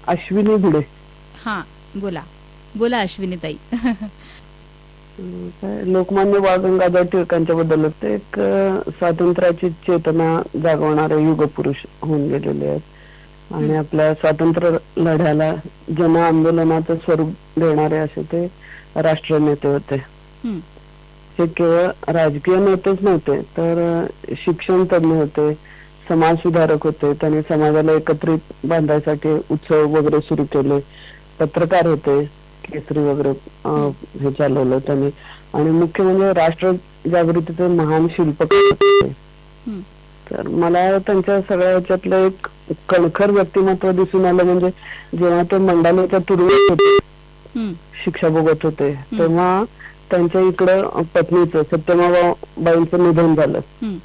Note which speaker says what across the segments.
Speaker 1: अश्विनी भिडे.
Speaker 2: हा, बोला बोला अश्विनी ताई.
Speaker 1: लोकमान्य बाळ गंगाधर टिळकांच्या बद्दल ते एक स्वातंत्र्याची चेतना जागवणारे युगपुरुष होऊन गेलेले आहेत आणि आपल्या स्वातंत्र्य लढ्याला जन आंदोलनाचं स्वरूप देणारे असे ते राष्ट्रनेते होते. हे केवळ राजकीय नेतेच नव्हते तर शिक्षण तज्ञ होते, समाज सुधारक होते. त्यांनी समाजाला एकत्रित बांधायसाठी उत्सव वगैरे सुरू केले. पत्रकार होते, केसरी वगैरे हे चालवलं त्यांनी. आणि मुख्य म्हणजे राष्ट्र जागृतीचे महान शिल्पकार होते. तर मला त्यांच्या सगळ्या ह्याच्यातलं एक कणखर व्यक्तिमत्व दिसून आलं म्हणजे जेव्हा ते मंडालेच्या तुरुंगात होते, शिक्षा भोगत होते, तेव्हा त्यांच्या इकडं पत्नीचं सत्यभामाबाईंचं निधन झालं.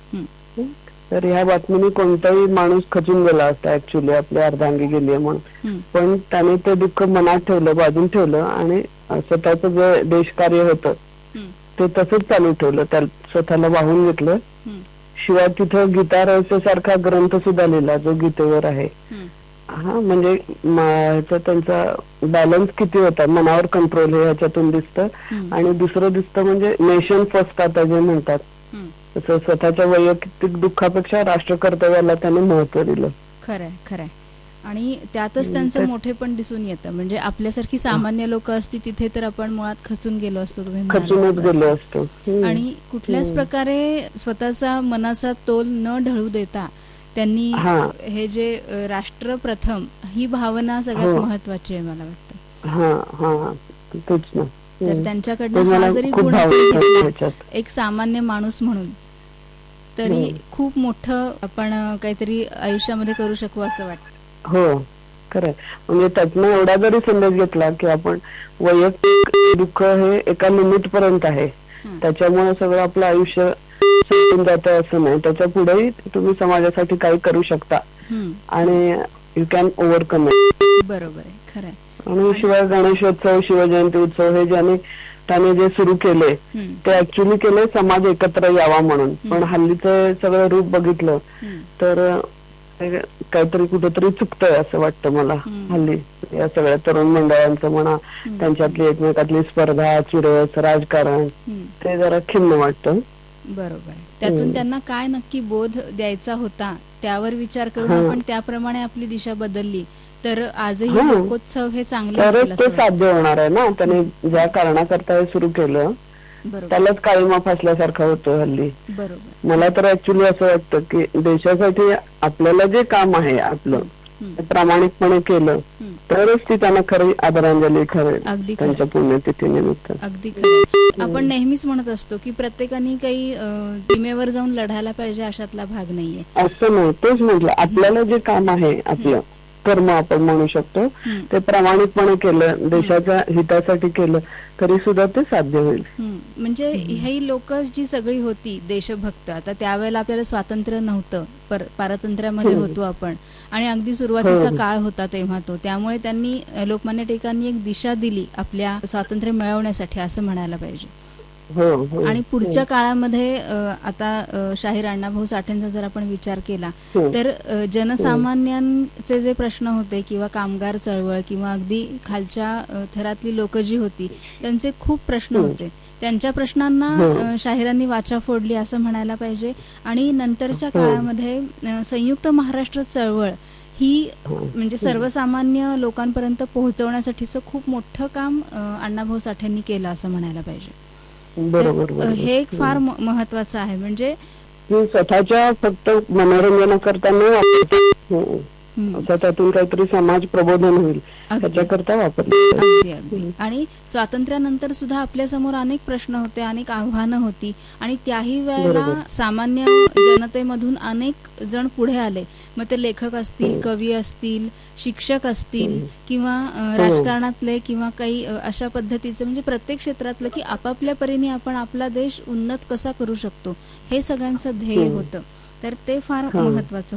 Speaker 1: तर ह्या बातमीने कोणताही माणूस खचून गेला असता ऍक्च्युली, आपली अर्धांगी गेली म्हणून. पण त्याने ते दुःख मनात ठेवलं, बाजून ठेवलं आणि स्वतःच जे देशकार्य होतं ते तसंच चालू ठेवलं. त्या स्वतःला वाहून घेतलं. शिवाय तिथं गीता रहस्यासारखा ग्रंथ सुद्धा लिहिला जो गीतेवर आहे. हा म्हणजे त्यांचा बॅलन्स किती होता, मनावर कंट्रोल हे ह्याच्यातून दिसतं. आणि दुसरं दिसतं म्हणजे नेशन फर्स्ट आता जे म्हणतात तसं स्वतःच्या वैयक्तिक दुःखापेक्षा राष्ट्र कर्तव्याला त्यांनी महत्व दिलं.
Speaker 2: खरंय खरंय. आणि त्यातच त्यांचं मोठे पण दिसून येतं. म्हणजे आपल्यासारखी सामान्य लोक असती तिथे तर आपण मुळात खचून गेलो असतो, तुम्ही
Speaker 1: म्हणाले.
Speaker 2: आणि कुठल्याच प्रकारे स्वतःचा मनाचा तोल न ढळू देता त्यांनी हे जे राष्ट्र प्रथम ही भावना सगळ्यात महत्वाची आहे मला वाटतं. तर त्यांच्याकडनं हा जरी गुण एक सामान्य माणूस म्हणून तरी खूप मोठं आपण काहीतरी आयुष्यामध्ये करू शकू असं वाटतं.
Speaker 1: हो खरंय. म्हणजे त्यातनं एवढा जरी संदेश घेतला की आपण वैयक्तिक दुःख हे एका लिमिट पर्यंत आहे, त्याच्यामुळे सगळं आपलं आयुष्य सुटून जातं असं नाही. त्याच्या पुढेही तुम्ही समाजासाठी काही करू शकता आणि यू कॅन ओव्हरकम इट.
Speaker 2: बरोबर आहे, खरंय.
Speaker 1: आणि शिवाय गणेशोत्सव, शिवजयंती उत्सव हे त्याने जे सुरू केले ते ऍक्च्युली केले समाज एकत्र यावा म्हणून. पण हल्लीचं सगळं रूप बघितलं तर काहीतरी कुठेतरी चुकतंय असं वाटतं मला. हल्ली या सगळ्या तरुण मंडळांचं म्हणा, त्यांच्यातली एकमेकातली स्पर्धा, चुरस, राजकारण ते जरा खिन्न वाटतं.
Speaker 2: बरोबर. त्यातून त्यांना काय नक्की बोध द्यायचा होता त्यावर विचार करून आपण त्याप्रमाणे आपली दिशा बदलली तर आजही लोकोत्सव हे चांगले
Speaker 1: ते साध्य होणार आहे ना. त्याने ज्या कारणाकरता हे सुरू केलं त्यालाच काळीमा फासल्यासारखं होतं हल्ली. मला तर ऍक्च्युली असं वाटतं की देशासाठी आपल्याला जे काम आहे आपलं प्रामाणिकपणे केलं तरच ती त्यांना खरी आदरांजली ठरेल त्यांच्या पुण्यतिथीनिमित्त.
Speaker 2: अगदी खरं. आपण नेहमीच म्हणत असतो की प्रत्येकाने काही सीमेवर जाऊन लढायला पाहिजे अशातला भाग नाहीये
Speaker 1: असं नाही. तेच म्हटलं आपल्याला जे काम आहे आपलं कर्म आपण म्हणू शकतो ते प्रामाणिकपणे केलं, देशाच्या हितासाठी केलं तरी सुद्धा ते साध्य होईल.
Speaker 2: म्हणजे ही लोक जी सगळी होती देशभक्त, आता त्यावेळेला आपल्याला स्वातंत्र्य नव्हतं, पारतंत्र्यामध्ये होतो आपण आणि अगदी सुरुवातीचा काळ होता तेव्हा तो, त्यामुळे त्यांनी लोकमान्य टिळकांनी एक दिशा दिली आपल्या स्वातंत्र्य मिळवण्यासाठी असं म्हणायला पाहिजे. आणि पुढच्या काळामध्ये आता शाहीर अण्णाभाऊ साठेंचा जर आपण विचार केला तर जनसामान्यांचे जे प्रश्न होते किंवा कामगार चळवळ किंवा अगदी खालच्या थरातली लोक जी होती त्यांचे खूप प्रश्न होते. त्यांच्या प्रश्नांना शाहिरांनी वाचा फोडली असं म्हणायला पाहिजे. आणि नंतरच्या काळामध्ये संयुक्त महाराष्ट्र चळवळ ही म्हणजे सर्वसामान्य लोकांपर्यंत पोहोचवण्यासाठीचं खूप मोठं काम अण्णाभाऊ साठेंनी केलं असं म्हणायला पाहिजे.
Speaker 1: बरोबर.
Speaker 2: हे एक फार महत्वाचं आहे. म्हणजे
Speaker 1: स्वतःच्या फक्त मनोरंजनाकरता न वापरता त्यातून काहीतरी समाज प्रबोधन होईल त्याच्याकरता वापरले.
Speaker 2: अगदी अगदी. आणि स्वातंत्र्यानंतर सुद्धा आपल्या समोर अनेक प्रश्न होते, अनेक आव्हानं होती आणि त्याही वेळेला सामान्य जनतेमधून अनेक जण पुढे आले. मग ते लेखक असतील, कवी असतील, शिक्षक असतील किंवा राजकारणातले किंवा काही अशा पद्धतीचे म्हणजे प्रत्येक क्षेत्रातलं की आपापल्या परीने आपण आपला देश उन्नत कसा करू शकतो हे सगळ्यांचं ध्येय होतं. तर ते फार महत्वाचं